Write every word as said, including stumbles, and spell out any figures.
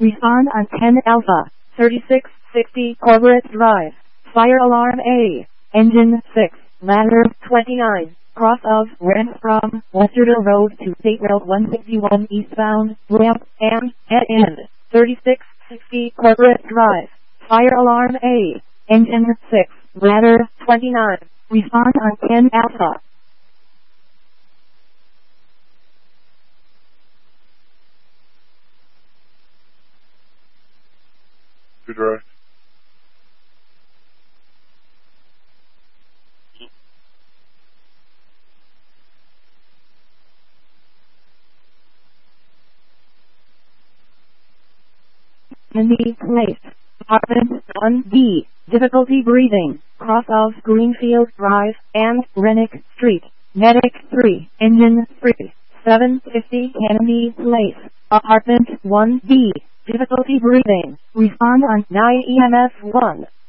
Respond on ten Alpha, thirty-six sixty Corporate Drive. Fire alarm A. Engine six, ladder twenty-nine. Cross of Rent from Westerdale Road to State Road one sixty-one eastbound, ramp, and head end. thirty-six sixty Corporate Drive. Fire alarm A. Engine six, ladder twenty-nine. Respond on ten Alpha. To direct. Mindy Place. Apartment one B. Difficulty breathing. Cross of Greenfield Drive and Rennick Street. Medic three. Engine three. seven fifty Kennedy Place. Apartment one B. Difficulty breathing. Respond on nine E M S one.